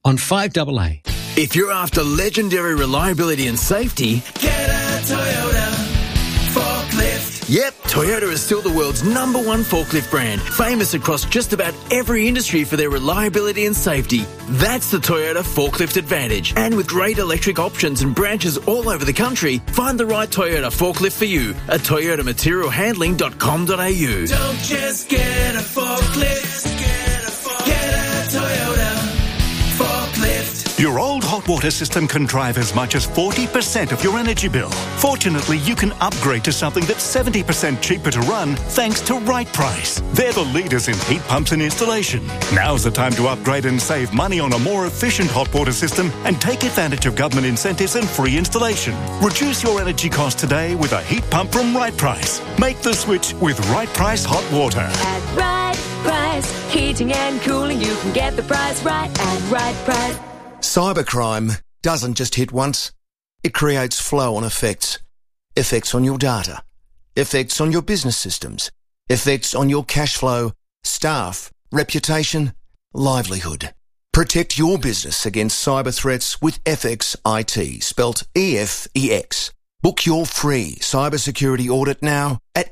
on 5AA. If you're after legendary reliability and safety, get a Toyota forklift. Yep, Toyota is still the world's #1 forklift brand, famous across just about every industry for their reliability and safety. That's the Toyota Forklift Advantage. And with great electric options and branches all over the country, find the right Toyota forklift for you at toyotamaterialhandling.com.au. Don't just get a forklift, get a Toyota forklift. Your old hot water system can drive as much as 40% of your energy bill. Fortunately, you can upgrade to something that's 70% cheaper to run thanks to Right Price. They're the leaders in heat pumps and installation. Now's the time to upgrade and save money on a more efficient hot water system and take advantage of government incentives and free installation. Reduce your energy costs today with a heat pump from Right Price. Make the switch with Right Price Hot Water. At Right Price, heating and cooling, you can get the price right at Right Price. Cybercrime doesn't just hit once. It creates flow-on effects. Effects on your data. Effects on your business systems. Effects on your cash flow, staff, reputation, livelihood. Protect your business against cyber threats with FX IT, spelt EFEX. Book your free cybersecurity audit now at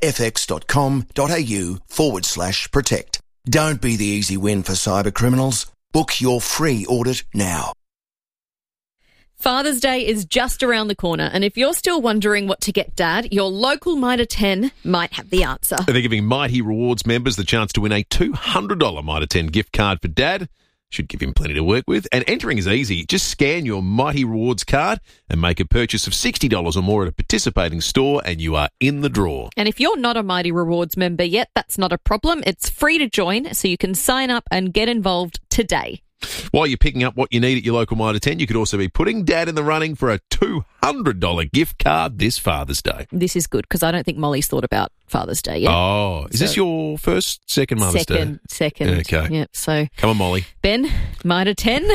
fx.com.au/protect. Don't be the easy win for cyber criminals. Book your free audit now. Father's Day is just around the corner, and if you're still wondering what to get Dad, your local Mitre 10 might have the answer. They're giving Mighty Rewards members the chance to win a $200 Mitre 10 gift card for Dad. Should give him plenty to work with. And entering is easy. Just scan your Mighty Rewards card and make a purchase of $60 or more at a participating store, and you are in the draw. And if you're not a Mighty Rewards member yet, that's not a problem. It's free to join, so you can sign up and get involved today. While you're picking up what you need at your local Mitre 10, you could also be putting Dad in the running for a $200 gift card this Father's Day. This is good because I don't think Molly's thought about Father's Day yet. Oh, is this your second Mother's Day? Second. Okay. Yep, so come on, Molly. Ben, Mitre 10.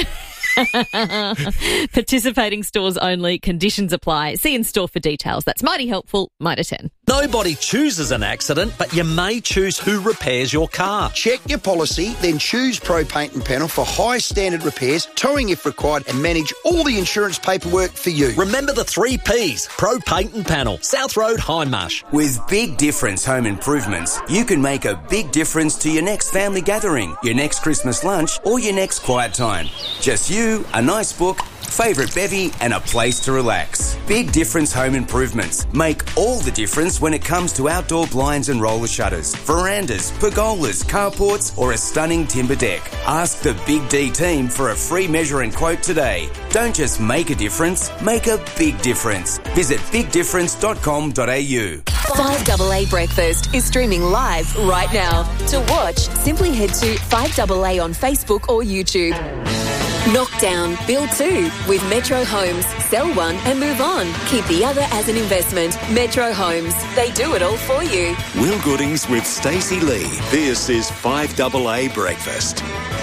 Participating stores only. Conditions apply. See in store for details. That's mighty helpful. Mitre 10. Nobody chooses an accident, but you may choose who repairs your car. Check your policy, then choose Pro Paint and Panel for high standard repairs, towing if required, and manage all the insurance paperwork for you. Remember the 3 Ps. Pro Paint and Panel. South Road, Hindmarsh. With Big Difference Home Improvements, you can make a big difference to your next family gathering, your next Christmas lunch, or your next quiet time. Just you, a nice book, favourite bevy, and a place to relax. Big Difference Home Improvements make all the difference when it comes to outdoor blinds and roller shutters, verandas, pergolas, carports, or a stunning timber deck. Ask the Big D team for a free measure and quote today. Don't just make a difference, make a big difference. Visit bigdifference.com.au. 5AA Breakfast is streaming live right now. To watch, simply head to 5AA on Facebook or YouTube. Knockdown, build 2 with Metro Homes. Sell one and move on. Keep the other as an investment. Metro Homes. They do it all for you. Will Goodings with Stacey Lee. This is 5AA Breakfast.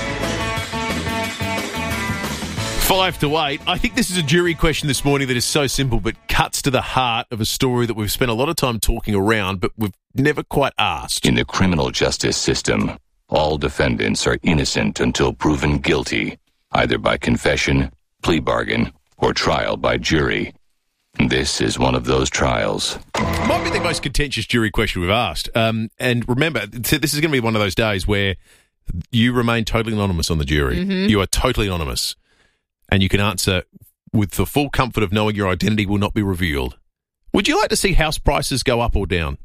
5 to 8. I think this is a jury question this morning that is so simple but cuts to the heart of a story that we've spent a lot of time talking around but we've never quite asked. In the criminal justice system, all defendants are innocent until proven guilty, either by confession, plea bargain, or trial by jury. This is one of those trials. Might be the most contentious jury question we've asked. And remember, this is going to be one of those days where you remain totally anonymous on the jury. Mm-hmm. You are totally anonymous. And you can answer with the full comfort of knowing your identity will not be revealed. Would you like to see house prices go up or down?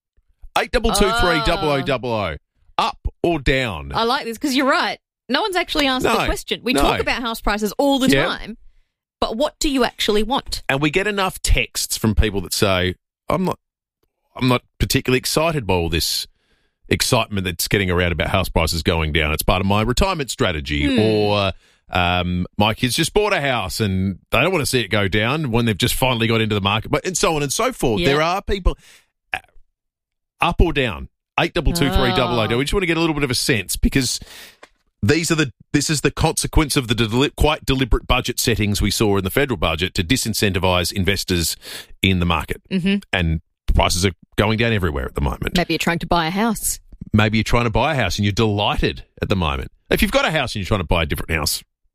8223 Up or down? I like this because you're right. No one's actually asked the question. We talk about house prices all the time, but what do you actually want? And we get enough texts from people that say, I'm not particularly excited by all this excitement that's getting around about house prices going down. It's part of my retirement strategy. Or my kids just bought a house and they don't want to see it go down when they've just finally got into the market, and so on and so forth. Yeah. There are people up or down. 8223 We just want to get a little bit of a sense because this is the consequence of the quite deliberate budget settings we saw in the federal budget to disincentivise investors in the market. Mm-hmm. And prices are going down everywhere at the moment. Maybe you're trying to buy a house. Maybe you're trying to buy a house and you're delighted at the moment. If you've got a house and you're trying to buy a different house,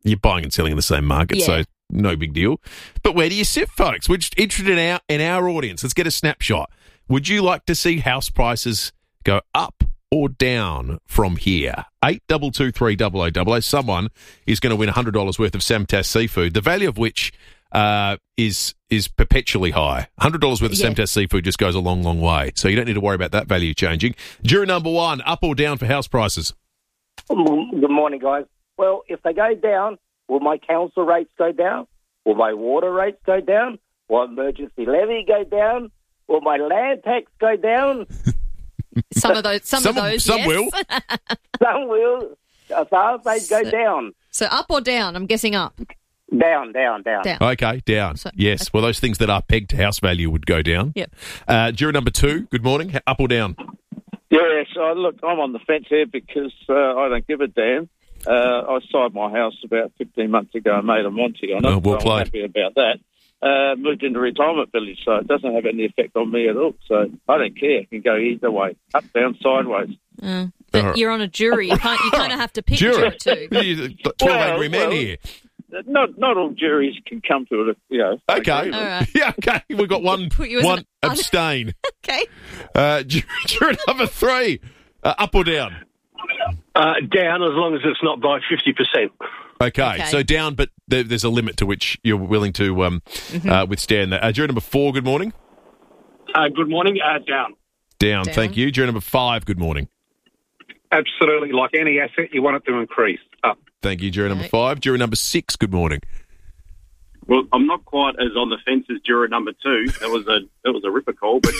you're buying and selling in the same market, so no big deal. But where do you sit, folks? We're interested in our audience. Let's get a snapshot. Would you like to see house prices go up or down from here? 8223 Someone is going to win $100 worth of Samtas seafood, the value of which is perpetually high. $100 worth of Samtas seafood just goes a long, long way. So you don't need to worry about that value changing. Jury number one, up or down for house prices? Good morning, guys. Well, if they go down, will my council rates go down? Will my water rates go down? Will emergency levy go down? Will my land tax go down? Some of those, some will. Some will. Some they go down. So up or down? I'm guessing up. Down. Okay, down. Yes. Well, those things that are pegged to house value would go down. Yep. Juror number two, good morning. Up or down? Yeah, so look, I'm on the fence here because I don't give a damn. I sold my house about 15 months ago and made a Monty on it. Oh, well so I'm happy about that. Moved into a retirement village, so it doesn't have any effect on me at all. So I don't care. It can go either way, up, down, sideways. But you're on a jury. You kind of have to pick jury too. 12 angry men here. Not all juries can come to it, you know. Okay. All right. Yeah, okay. We've got one abstain. Okay. Jury number three, up or down? Down, as long as it's not by 50%. Okay, so down, but there's a limit to which you're willing to withstand that. Jury number four, good morning. Good morning. Down. Down, thank you. Jury number five, good morning. Absolutely. Like any asset, you want it to increase. Up. Thank you, jury number five. Jury number six, good morning. Well, I'm not quite as on the fence as juror number two. That was a ripper call, but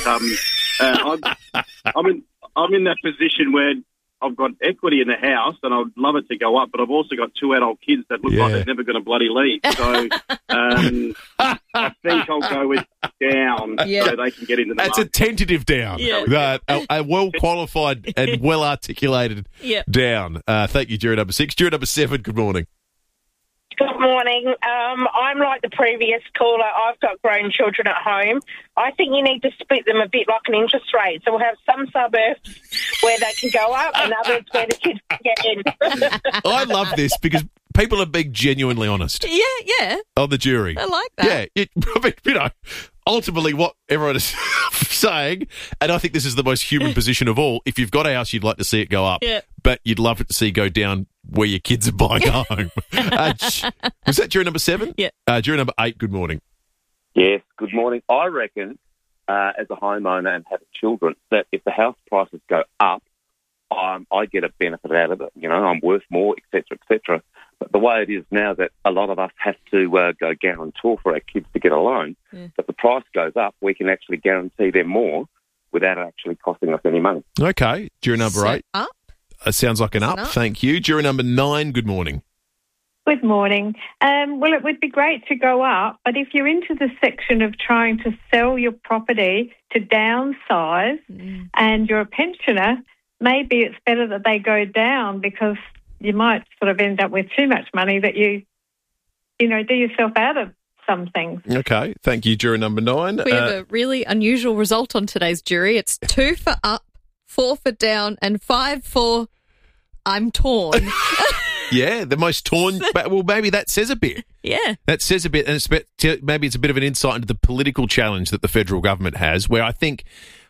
I'm in that position where I've got equity in the house and I'd love it to go up, but I've also got two adult kids that look like they're never going to bloody leave. So I think I'll go with down so they can get into the That's market. a tentative down. Yeah. A well-qualified and well-articulated down. Thank you, jury number six. Jury number seven, good morning. Good morning. I'm like the previous caller. I've got grown children at home. I think you need to split them a bit like an interest rate. So we'll have some suburbs where they can go up and others where the kids can get in. I love this because people are being genuinely honest. Yeah. On the jury. I like that. Yeah. Ultimately what everyone is saying, and I think this is the most human position of all, if you've got a house, you'd like to see it go up, but you'd love it to see it go down where your kids are buying a home. Was that jury number seven? Yeah. Jury number eight, good morning. Yes, good morning. I reckon, as a homeowner and having children, that if the house prices go up, I get a benefit out of it. You know, I'm worth more, etc., etc. But the way it is now that a lot of us have to go guarantor for our kids to get a loan, if the price goes up, we can actually guarantee them more without actually costing us any money. Okay. Jury number eight. Up? Sounds like an up. Thank you. Jury number 9, good morning. Good morning. Well, it would be great to go up, but if you're into the section of trying to sell your property to downsize and you're a pensioner, maybe it's better that they go down because you might sort of end up with too much money that you do yourself out of some things. Okay. Thank you, jury number 9. We have a really unusual result on today's jury. It's 2 for up, 4 for down, and 5 for I'm torn. Yeah, the most torn. Well, maybe that says a bit. Yeah. That says a bit, and maybe it's a bit of an insight into the political challenge that the federal government has, where I think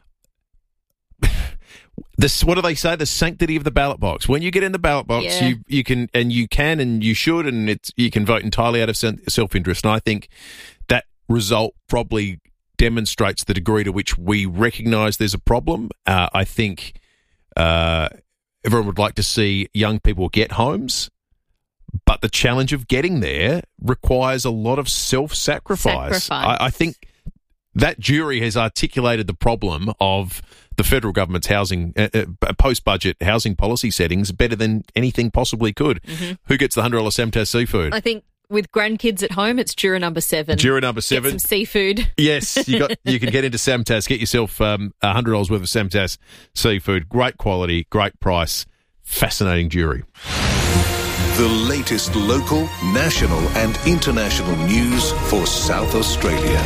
what do they say? The sanctity of the ballot box. When you get in the ballot box, you can and you should, and you can vote entirely out of self-interest. And I think that result probably demonstrates the degree to which we recognise there's a problem. I think everyone would like to see young people get homes, but the challenge of getting there requires a lot of self-sacrifice. I think that jury has articulated the problem of the federal government's housing post-budget housing policy settings better than anything possibly could. Mm-hmm. Who gets the $100 Samtas seafood? I think with grandkids at home, it's juror number 7. Juror number 7. Get some seafood. Yes, you can get into Samtas. Get yourself $100 worth of Samtas seafood. Great quality, great price, fascinating jury. The latest local, national and international news for South Australia.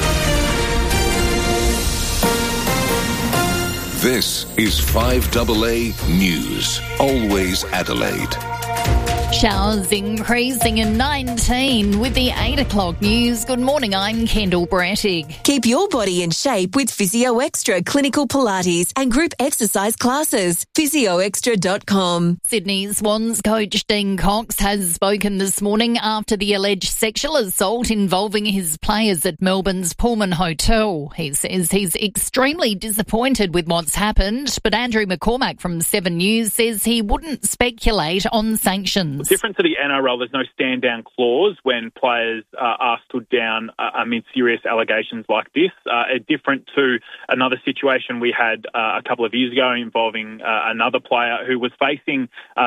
This is 5AA News, always Adelaide. Showers increasing in 19 with the 8 o'clock news. Good morning, I'm Kendall Brattig. Keep your body in shape with Physio Extra Clinical Pilates and group exercise classes. PhysioExtra.com. Sydney Swans coach Dean Cox has spoken this morning after the alleged sexual assault involving his players at Melbourne's Pullman Hotel. He says he's extremely disappointed with what's happened, but Andrew McCormack from 7 News says he wouldn't speculate on sanctions. Different to the NRL, there's no stand-down clause when players are stood down amid serious allegations like this. Different to another situation we had a couple of years ago involving another player who was facing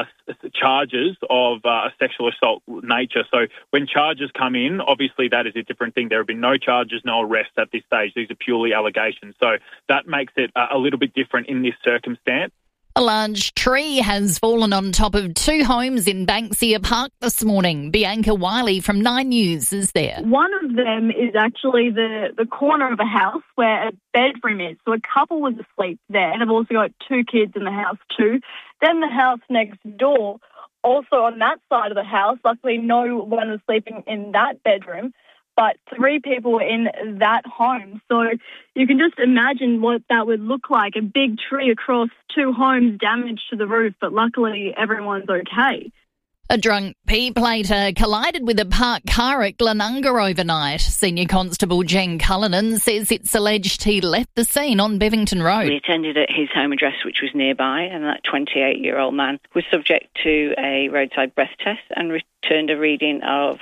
charges of a sexual assault nature. So when charges come in, obviously that is a different thing. There have been no charges, no arrests at this stage. These are purely allegations. So that makes it a little bit different in this circumstance. A large tree has fallen on top of 2 homes in Banksia Park this morning. Bianca Wiley from 9 News is there. One of them is actually the corner of a house where a bedroom is. So a couple was asleep there. They've also got 2 kids in the house too. Then the house next door, also on that side of the house, luckily no one was sleeping in that bedroom, but 3 people were in that home. So you can just imagine what that would look like, a big tree across 2 homes, damage to the roof, but luckily everyone's okay. A drunk P-plater collided with a parked car at Glenunga overnight. Senior Constable Jen Cullinan says it's alleged he left the scene on Bevington Road. We attended at his home address, which was nearby, and that 28-year-old man was subject to a roadside breath test and returned a reading of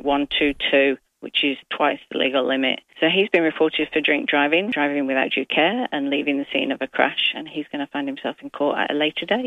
0.122, which is twice the legal limit. So he's been reported for drink driving without due care and leaving the scene of a crash, and he's going to find himself in court at a later date.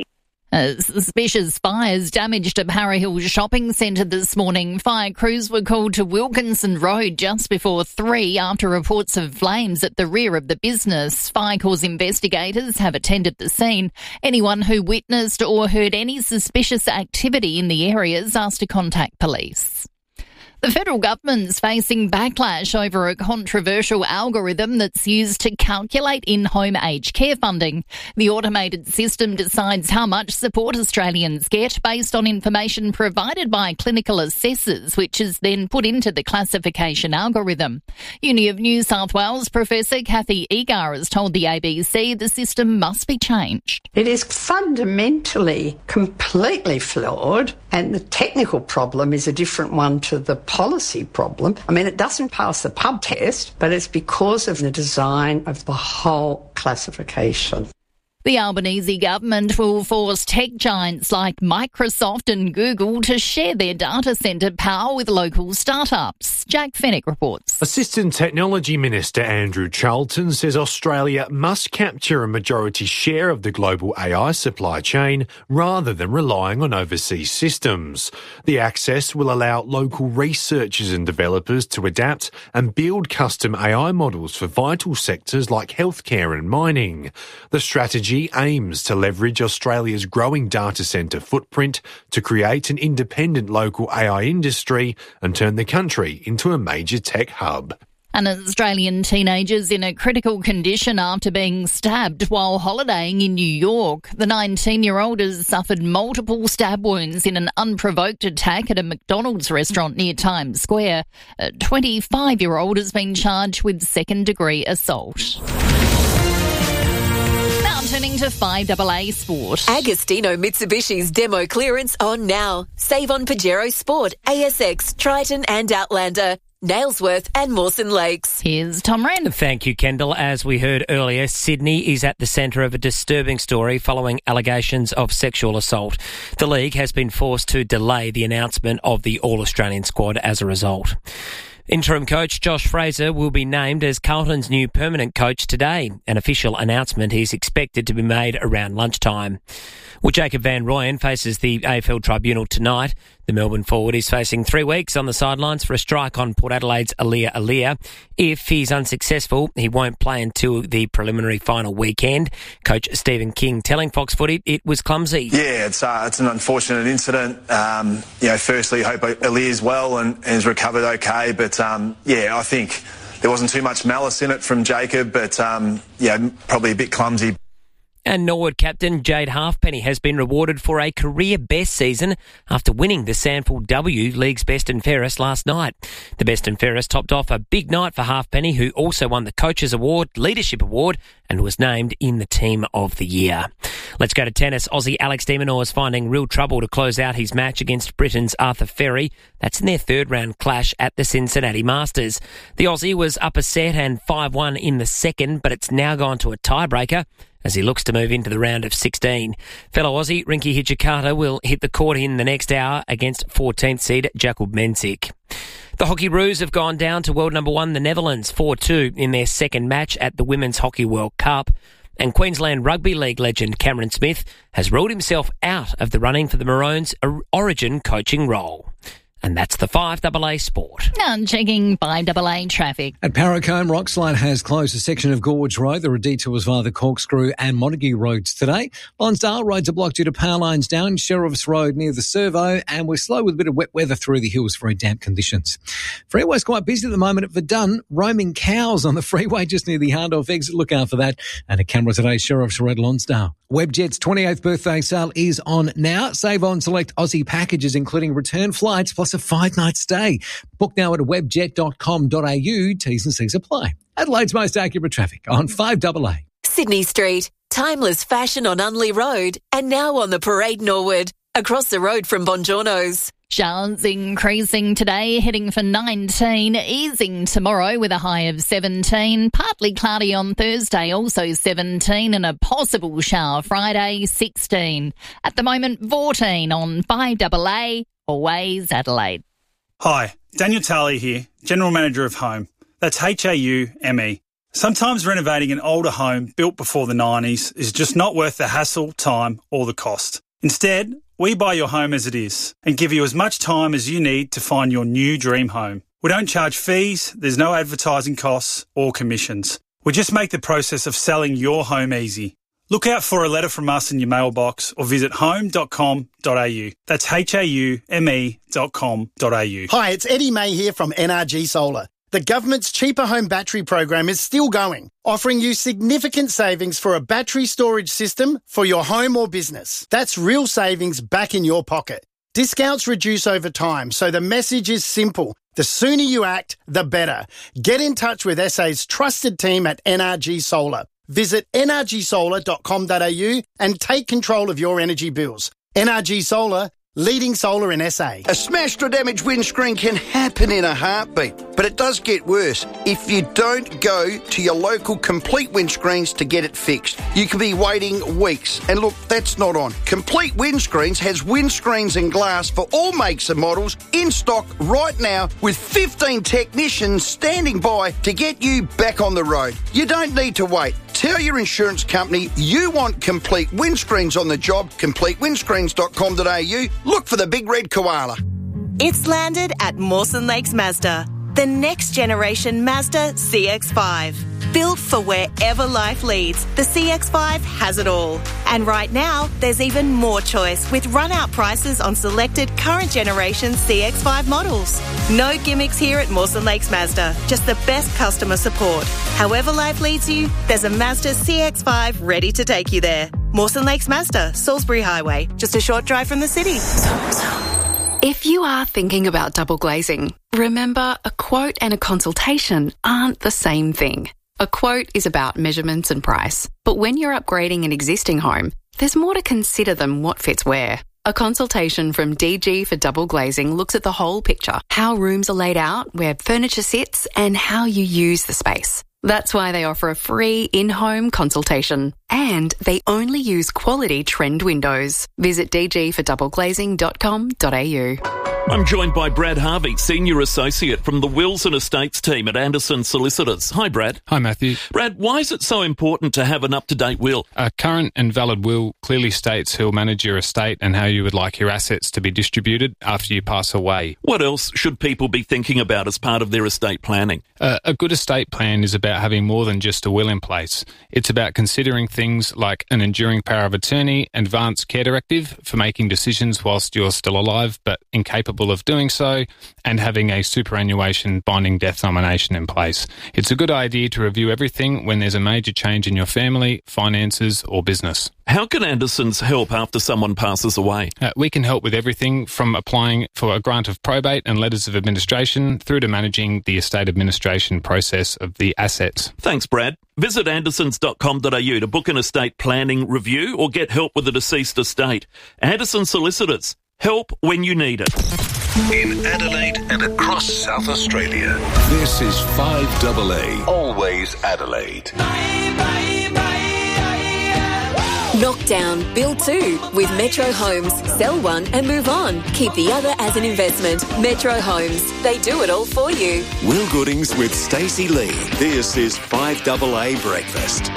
Suspicious fires damaged a Para Hill shopping centre this morning. Fire crews were called to Wilkinson Road just before 3 after reports of flames at the rear of the business. Fire cause investigators have attended the scene. Anyone who witnessed or heard any suspicious activity in the area is asked to contact police. The federal government's facing backlash over a controversial algorithm that's used to calculate in-home aged care funding. The automated system decides how much support Australians get based on information provided by clinical assessors, which is then put into the classification algorithm. Uni of New South Wales Professor Kathy Egar has told the ABC the system must be changed. It is fundamentally completely flawed, and the technical problem is a different one to the policy problem. I mean, it doesn't pass the pub test, but it's because of the design of the whole classification. The Albanese government will force tech giants like Microsoft and Google to share their data centre power with local startups. Jack Fennick reports. Assistant Technology Minister Andrew Charlton says Australia must capture a majority share of the global AI supply chain rather than relying on overseas systems. The access will allow local researchers and developers to adapt and build custom AI models for vital sectors like healthcare and mining. The strategy aims to leverage Australia's growing data centre footprint to create an independent local AI industry and turn the country into a major tech hub. An Australian teenager's in a critical condition after being stabbed while holidaying in New York. The 19-year-old has suffered multiple stab wounds in an unprovoked attack at a McDonald's restaurant near Times Square. A 25-year-old has been charged with second-degree assault. Turning to 5AA Sport. Agostino Mitsubishi's demo clearance on now. Save on Pajero Sport, ASX, Triton and Outlander, Nailsworth and Mawson Lakes. Here's Tom Wren. Thank you, Kendall. As we heard earlier, Sydney is at the centre of a disturbing story following allegations of sexual assault. The league has been forced to delay the announcement of the All-Australian squad as a result. Interim coach Josh Fraser will be named as Carlton's new permanent coach today. An official announcement is expected to be made around lunchtime. Well, Jacob van Rooyen faces the AFL Tribunal tonight. The Melbourne forward is facing 3 weeks on the sidelines for a strike on Port Adelaide's Alia. If he's unsuccessful, he won't play until the preliminary final weekend. Coach Stephen King telling Fox Footy it was clumsy. Yeah, it's an unfortunate incident. Firstly, I hope Alia's well and has recovered okay. But, I think there wasn't too much malice in it from Jacob, but, probably a bit clumsy. And Norwood captain Jade Halfpenny has been rewarded for a career best season after winning the Sandford W League's Best and Fairest last night. The Best and Fairest topped off a big night for Halfpenny, who also won the Coaches Award, Leadership Award, and was named in the Team of the Year. Let's go to tennis. Aussie Alex de Minaur is finding real trouble to close out his match against Britain's Arthur Ferry. That's in their third-round clash at the Cincinnati Masters. The Aussie was up a set and 5-1 in the second, but it's now gone to a tiebreaker as he looks to move into the round of 16. Fellow Aussie Rinky Hijikata will hit the court in the next hour against 14th seed Jakub Mensik. The Hockey Roos have gone down to world number 1, the Netherlands, 4-2 in their second match at the Women's Hockey World Cup. And Queensland Rugby League legend Cameron Smith has ruled himself out of the running for the Maroons' Origin coaching role. And that's the 5AA Sport. Now checking 5AA traffic. At Paracombe, Rockslide has closed a section of Gorge Road. There are detours via the Corkscrew and Montague roads today. Lonsdale roads are blocked due to power lines down. Sheriff's Road near the Servo. And we're slow with a bit of wet weather through the hills, very damp conditions. Freeway's quite busy at the moment at Verdun. Roaming cows on the freeway just near the Hardorf exit. Look out for that. And a camera today, Sheriff's Road, Lonsdale. Webjet's 28th birthday sale is on now. Save on select Aussie packages, including return flights plus a 5-night stay. Book now at webjet.com.au. T's and C's apply. Adelaide's most accurate traffic on 5AA. Sydney Street. Timeless fashion on Unley Road and now on the Parade Norwood. Across the road from Bongiorno's. Showers increasing today, heading for 19, easing tomorrow with a high of 17, partly cloudy on Thursday, also 17, and a possible shower Friday, 16. At the moment, 14 on 5AA, always Adelaide. Hi, Daniel Talley here, General Manager of Home. That's HAUME. Sometimes renovating an older home built before the 90s is just not worth the hassle, time, or the cost. Instead, we buy your home as it is and give you as much time as you need to find your new dream home. We don't charge fees, there's no advertising costs or commissions. We just make the process of selling your home easy. Look out for a letter from us in your mailbox or visit home.com.au. That's HAUME.com.au. Hi, it's Eddie May here from NRG Solar. The government's Cheaper Home Battery program is still going, offering you significant savings for a battery storage system for your home or business. That's real savings back in your pocket. Discounts reduce over time, so the message is simple. The sooner you act, the better. Get in touch with SA's trusted team at NRG Solar. Visit nrgsolar.com.au and take control of your energy bills. NRG Solar, leading solar in SA. A smashed or damaged windscreen can happen in a heartbeat, but it does get worse if you don't go to your local Complete Windscreens to get it fixed. You could be waiting weeks, and look, that's not on. Complete Windscreens has windscreens and glass for all makes and models in stock right now with 15 technicians standing by to get you back on the road. You don't need to wait. Tell your insurance company you want Complete Windscreens on the job. CompleteWindscreens.com.au. Look for the big red koala. It's landed at Mawson Lakes Mazda, the next generation Mazda CX-5. Built for wherever life leads, the CX-5 has it all. And right now, there's even more choice with run-out prices on selected current generation CX-5 models. No gimmicks here at Mawson Lakes Mazda, just the best customer support. However life leads you, there's a Mazda CX-5 ready to take you there. Mawson Lakes Mazda, Salisbury Highway, just a short drive from the city. If you are thinking about double glazing, remember a quote and a consultation aren't the same thing. A quote is about measurements and price, but when you're upgrading an existing home, there's more to consider than what fits where. A consultation from DG for Double Glazing looks at the whole picture, how rooms are laid out, where furniture sits, and how you use the space. That's why they offer a free in-home consultation. And they only use quality trend windows. Visit dgfordoubleglazing.com.au. I'm joined by Brad Harvey, Senior Associate from the Wills and Estates team at Anderson Solicitors. Hi, Brad. Hi, Matthew. Brad, why is it so important to have an up-to-date will? A current and valid will clearly states who'll manage your estate and how you would like your assets to be distributed after you pass away. What else should people be thinking about as part of their estate planning? A good estate plan is about having more than just a will in place. It's about considering things like an enduring power of attorney, advance care directive for making decisions whilst you're still alive but incapable capable of doing so, and having a superannuation binding death nomination in place. It's a good idea to review everything when there's a major change in your family, finances or business. How can Andersons help after someone passes away? We can help with everything from applying for a grant of probate and letters of administration through to managing the estate administration process of the assets. Thanks, Brad. Visit andersons.com.au to book an estate planning review or get help with a deceased estate. Anderson Solicitors. Help when you need it. In Adelaide and across South Australia, this is 5AA, always Adelaide. Knockdown, build two with Metro Homes. Sell one and move on. Keep the other as an investment. Metro Homes. They do it all for you. Will Goodings with Stacey Lee. This is 5AA Breakfast.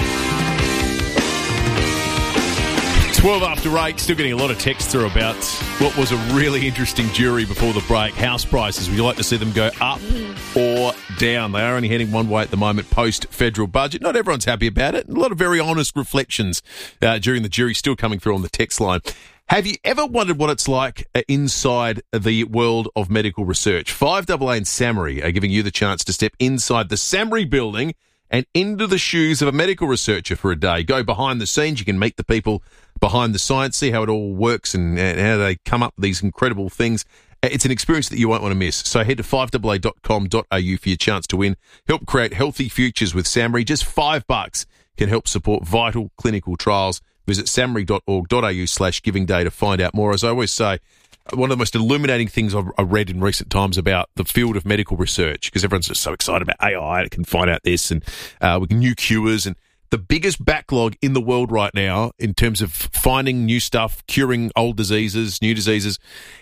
12 after 8, still getting a lot of text through about what was a really interesting jury before the break. House prices, would you like to see them go up or down? They are only heading one way at the moment post-federal budget. Not everyone's happy about it. A lot of very honest reflections during the jury still coming through on the text line. Have you ever wondered what it's like inside the world of medical research? 5AA and SAHMRI are giving you the chance to step inside the SAHMRI building and into the shoes of a medical researcher for a day. Go behind the scenes. You can meet the people behind the science, see how it all works and how they come up with these incredible things. It's an experience that you won't want to miss. So head to 5AA.com.au for your chance to win. Help create healthy futures with SAHMRI. Just $5 can help support vital clinical trials. Visit samri.org.au/giving day to find out more. As I always say, one of the most illuminating things I've read in recent times about the field of medical research, because everyone's just so excited about AI, it can find out this and we can new cures, and the biggest backlog in the world right now in terms of finding new stuff, curing old diseases, new diseases,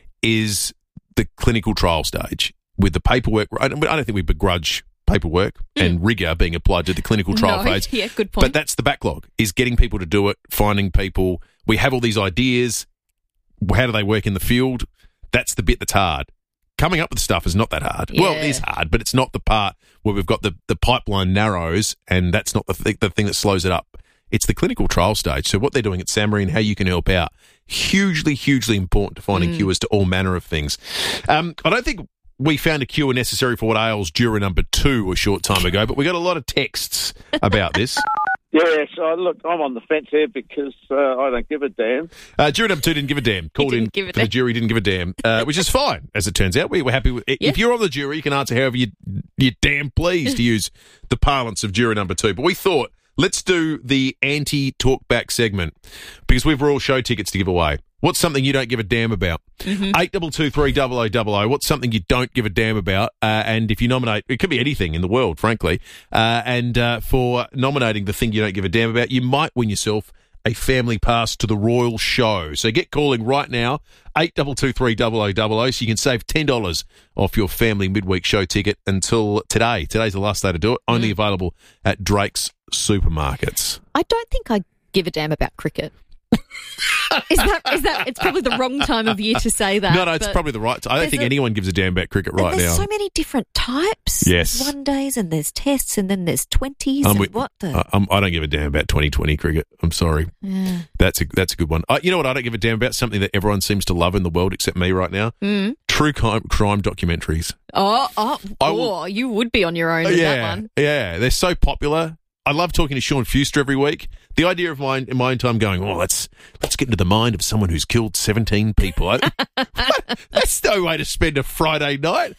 is the clinical trial stage with the paperwork. I don't think we begrudge paperwork and rigour being applied to the clinical trial phase. Yeah, good point. But that's the backlog, is getting people to do it, finding people. We have all these ideas. How do they work in the field? That's the bit that's hard. Coming up with stuff is not that hard. Yeah. Well, it is hard, but it's not the part where we've got the pipeline narrows, and that's not the thing that slows it up. It's the clinical trial stage. So what they're doing at SAHMRI and how you can help out, hugely, hugely important to finding cures to all manner of things. I don't think we found a cure necessary for what ails juror number 2 a short time ago, but we got a lot of texts about this. Yeah, so look, I'm on the fence here because I don't give a damn. Juror number 2 didn't give a damn. Called in for the jury, didn't give a damn, which is fine, as it turns out. We were happy with it. If you're on the jury, you can answer however you damn please, to use the parlance of juror number 2. But we thought, let's do the anti-talkback segment, because we've Royal Show tickets to give away. What's something you don't give a damn about? 82230000. What's something you don't give a damn about? And if you nominate, it could be anything in the world, frankly. And for nominating the thing you don't give a damn about, you might win yourself a family pass to the Royal Show. So get calling right now, 82230000, so you can save $10 off your family midweek show ticket until today. Today's the last day to do it. Only available at Drake's Supermarkets. I don't think I give a damn about cricket. Is that? It's probably the wrong time of year to say that. No, it's probably the right time. I don't think anyone gives a damn about cricket right now. There's so many different types. Yes. There's 1 days and there's tests and then there's 20s I don't give a damn about 2020 cricket. I'm sorry. Yeah. That's a good one. You know what I don't give a damn about? Something that everyone seems to love in the world except me right now. True crime documentaries. You would be on your own with that one. Yeah, they're so popular. I love talking to Sean Fuster every week. The idea of mine in my own time going, let's get into the mind of someone who's killed 17 people. That's no way to spend a Friday night.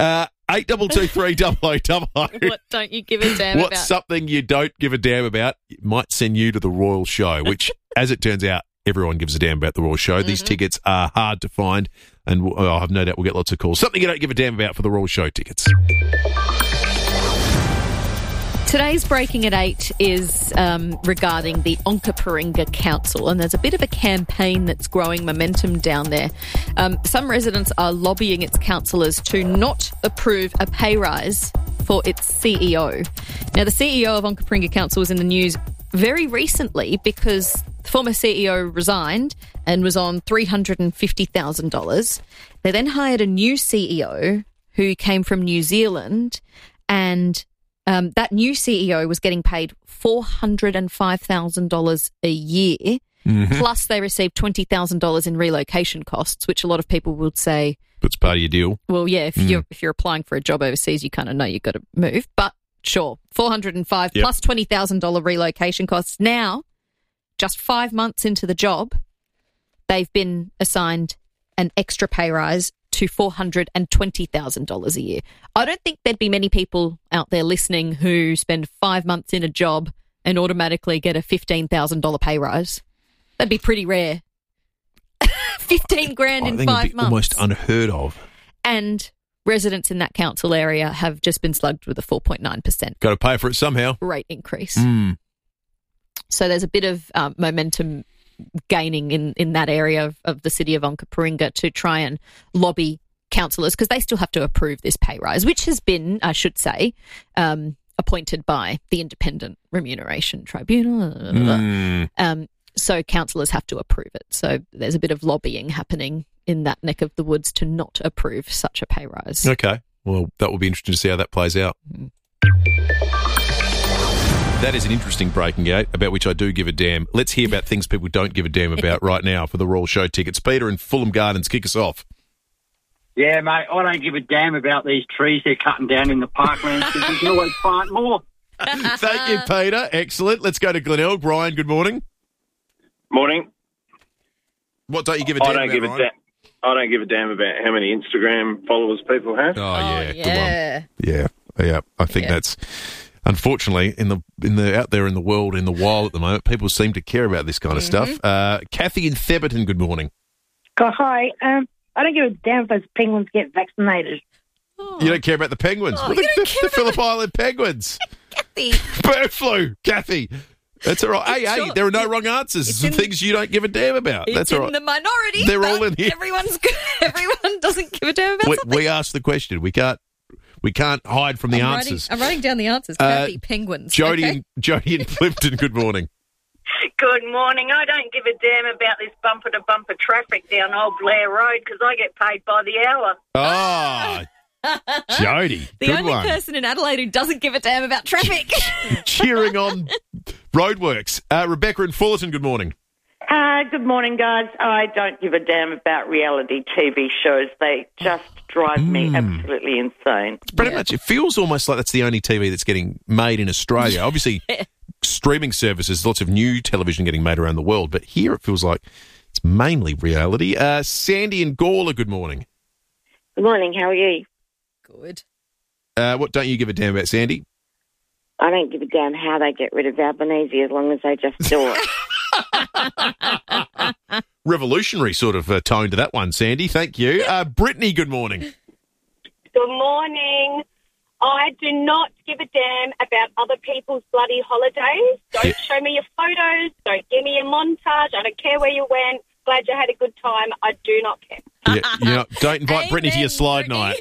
82230000. What don't you give a damn What's about? something you don't give a damn about? It might send you to the Royal Show, which, as it turns out, everyone gives a damn about the Royal Show. These tickets are hard to find, and I have no doubt we'll get lots of calls. Something you don't give a damn about for the Royal Show tickets. Today's Breaking at 8 is regarding the Onkaparinga Council, and there's a bit of a campaign that's growing momentum down there. Some residents are lobbying its councillors to not approve a pay rise for its CEO. Now, the CEO of Onkaparinga Council was in the news very recently because the former CEO resigned and was on $350,000. They then hired a new CEO who came from New Zealand, and that new CEO was getting paid $405,000 a year, plus they received $20,000 in relocation costs, which a lot of people would say It's part of your deal. Well, yeah, if you're applying for a job overseas, you kind of know you've got to move. But sure, $405 plus $20,000 relocation costs. Now, just 5 months into the job, they've been assigned an extra pay rise to $420,000 a year. I don't think there'd be many people out there listening who spend 5 months in a job and automatically get a $15,000 pay rise. That'd be pretty rare. 15 grand in 5 months. Almost unheard of. And residents in that council area have just been slugged with a 4.9%. Got to pay for it somehow. Rate increase. So there's a bit of momentum gaining in that area of the city of Onkaparinga to try and lobby councillors, because they still have to approve this pay rise, which has been, I should say, appointed by the Independent Remuneration Tribunal. So councillors have to approve it. So there's a bit of lobbying happening in that neck of the woods to not approve such a pay rise. Okay. Well, that will be interesting to see how that plays out. That is an interesting breaking out about which I do give a damn. Let's hear about things people don't give a damn about right now for the Royal Show tickets. Peter in Fulham Gardens, kick us off. Yeah, mate, I don't give a damn about these trees they're cutting down in the parklands because you can always plant more. Thank you, Peter. Excellent. Let's go to Glenelg. Brian, good morning. Morning. What don't you give a damn about, Ryan? I don't give a damn about how many Instagram followers people have. Oh yeah, good one. Yeah. I think that's unfortunately in the out there in the world, in the wild at the moment, people seem to care about this kind of stuff. Kathy in Theberton, good morning. Hi. I don't give a damn if those penguins get vaccinated. You don't care about the penguins? The Phillip Island penguins. Kathy. Bird flu, Kathy. That's all right. Hey, there are no wrong answers. Some things you don't give a damn about. That's all right. It's in the minority. They're all in here. Everyone doesn't give a damn about something. We asked the question. We can't hide from the answers. I'm writing down the answers. Kathy, penguins. Jody okay. in Clifton, good morning. Good morning. I don't give a damn about this bumper-to-bumper traffic down Old Blair Road because I get paid by the hour. Jody, the good only one. person in Adelaide who doesn't give a damn about traffic. Cheering on roadworks. Rebecca in Fullerton, good morning. Good morning, guys. I don't give a damn about reality TV shows. They just drive me absolutely insane. It's pretty much, it feels almost like that's the only TV that's getting made in Australia. Obviously, streaming services, lots of new television getting made around the world, but here it feels like it's mainly reality. Sandy in Gawler, good morning. Good morning. How are you? Good. What don't you give a damn about, Sandy? I don't give a damn how they get rid of Albanese as long as they just do it. Revolutionary sort of tone to that one, Sandy. Thank you. Brittany, good morning. Good morning. I do not give a damn about other people's bloody holidays. Don't show me your photos. Don't give me a montage. I don't care where you went. Glad you had a good time. I do not care. Don't invite Brittany to your slide night.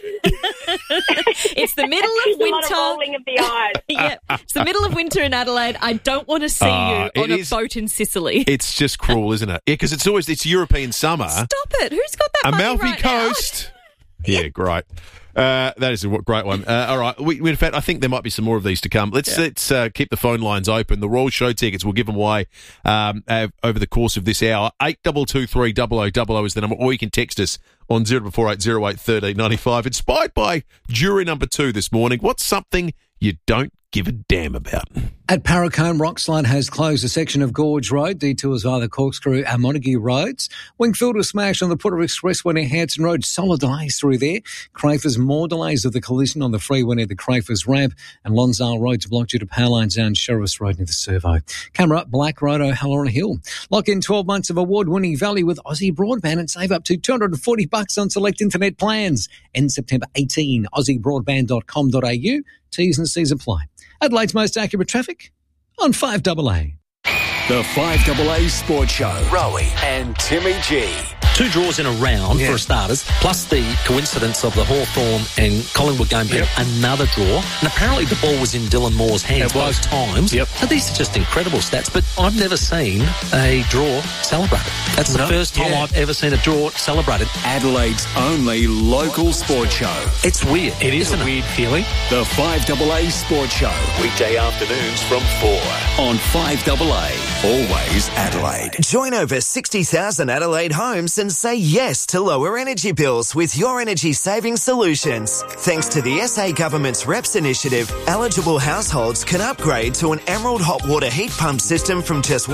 It's the middle of winter. A lot of rolling of the eyes. Yeah, it's the middle of winter in Adelaide. I don't want to see you on a boat in Sicily. It's just cruel, isn't it? Yeah, because it's European summer. Stop it. Who's got that money Amalfi right Coast. Yeah, great. That is a great one. All right. In fact, I think there might be some more of these to come. Let's keep the phone lines open. The Royal Show tickets, we'll give them away over the course of this hour. 8223 is the number, or you can text us on 0448 08 1395. Inspired by jury number 2 this morning. What's something you don't give a damn about? At Paracombe, Rockslide has closed a section of Gorge Road. Detours via the Corkscrew and Montague roads. Wingfield was smashed on the Putter Expressway near Hanson Road. Solid delays through there. Crafers, more delays of the collision on the freeway near the Crafers ramp. And Lonsdale Road's blocked due to power lines down Sheriff's Road near the Servo. Camera, Black Road, O'Halloran Hill. Lock in 12 months of award-winning value with Aussie Broadband and save up to $240 on select internet plans. End September 18. AussieBroadband.com.au. T's and C's apply. Adelaide's most accurate traffic on 5AA. The 5AA Sports Show. Rowie and Timmy G. 2 draws in a round for starters, plus the coincidence of the Hawthorn and Collingwood game being another draw. And apparently the ball was in Dylan Moore's hands both times. So these are just incredible stats, but I've never seen a draw celebrated. That's the first time I've ever seen a draw celebrated. Adelaide's only local sports show. It's weird. It is a weird feeling. The 5AA Sports Show. Weekday afternoons from 4 on 5AA. Always Adelaide. Join over 60,000 Adelaide homes and and say yes to lower energy bills with your energy saving solutions. Thanks to the SA Government's REPS initiative, eligible households can upgrade to an Emerald hot water heat pump system from just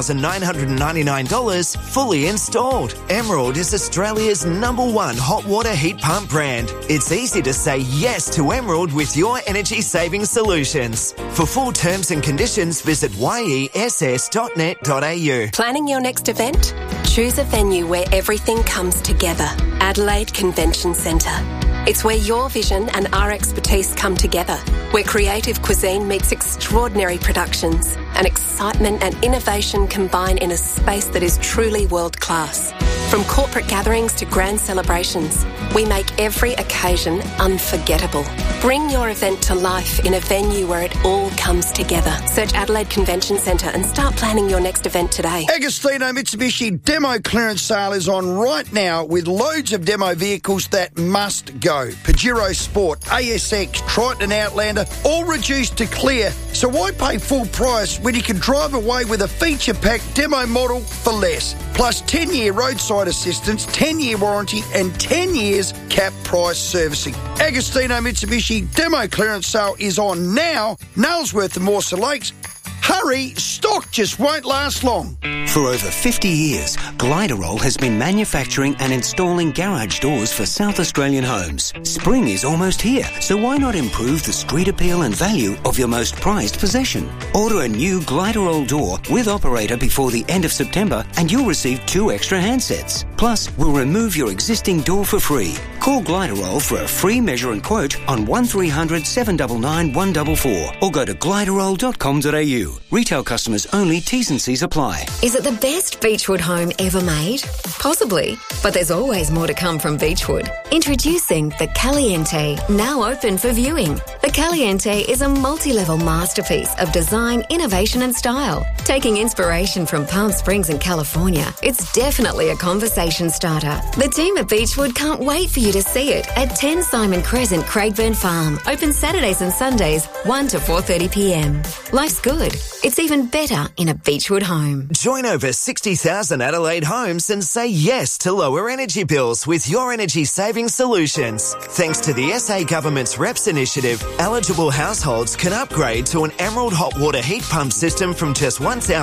$1,999 fully installed. Emerald is Australia's #1 hot water heat pump brand. It's easy to say yes to Emerald with your energy saving solutions. For full terms and conditions, visit yess.net.au. Planning your next event? Choose a venue where everything comes together. Adelaide Convention Centre. It's where your vision and our expertise come together, where creative cuisine meets extraordinary productions and excitement and innovation combine in a space that is truly world-class. From corporate gatherings to grand celebrations, we make every occasion unforgettable. Bring your event to life in a venue where it all comes together. Search Adelaide Convention Centre and start planning your next event today. Agostino Mitsubishi demo clearance sale is on right now with loads of demo vehicles that must go. Pajero Sport, ASX, Triton Outlander, all reduced to clear. So why pay full price when you can drive away with a feature-packed demo model for less? Plus 10-year roadside assistance, 10-year warranty and 10 years cap price servicing. Agostino Mitsubishi demo clearance sale is on now. Nailsworth and Mawson Lakes. Hurry, stock just won't last long. For over 50 years, Gliderol has been manufacturing and installing garage doors for South Australian homes. Spring is almost here, so why not improve the street appeal and value of your most prized possession? Order a new Gliderol door with operator before the end of September and you'll receive 2 extra handsets. Plus, we'll remove your existing door for free. Call Gliderol for a free measure and quote on 1300 799 144 or go to gliderol.com.au. Retail customers only, T's and C's apply. Is it the best Beechwood home ever made? Possibly, but there's always more to come from Beechwood. Introducing the Caliente, now open for viewing. The Caliente is a multi-level masterpiece of design, innovation and style. Taking inspiration from Palm Springs and California, it's definitely a conversation starter. The team at Beechwood can't wait for you to see it at 10 Simon Crescent, Craigburn Farm. Open Saturdays and Sundays, 1 to 4:30pm. Life's good. It's even better in a Beechwood home. Join over 60,000 Adelaide homes and say yes to lower energy bills with your energy saving solutions. Thanks to the SA Government's REPS initiative, eligible households can upgrade to an Emerald hot water heat pump system from just